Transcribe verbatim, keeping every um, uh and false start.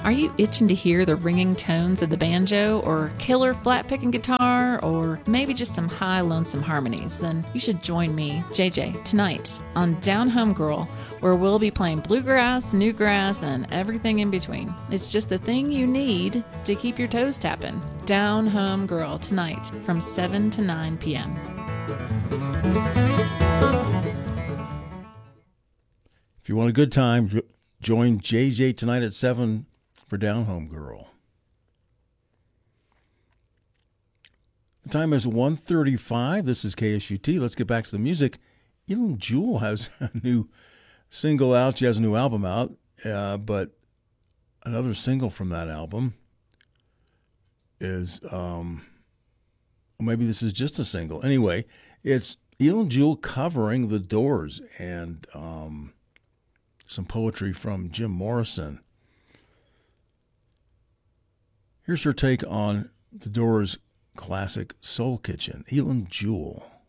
Are you itching to hear the ringing tones of the banjo, or killer flat picking guitar, or maybe just some high lonesome harmonies? Then you should join me, J J, tonight on Down Home Girl, where we'll be playing bluegrass, newgrass, and everything in between. It's just the thing you need to keep your toes tapping. Down Home Girl tonight from seven to nine p.m. If you want a good time, join J J tonight at seven for Down Home Girl. The time is one thirty-five. This is K S U T. Let's get back to the music. Eileen Jewell has a new single out. She has a new album out, uh, but another single from that album is, um, maybe this is just a single. Anyway, it's Eileen Jewell covering The Doors and um, some poetry from Jim Morrison. Here's her take on The Doors' classic Soul Kitchen, Eileen Jewell.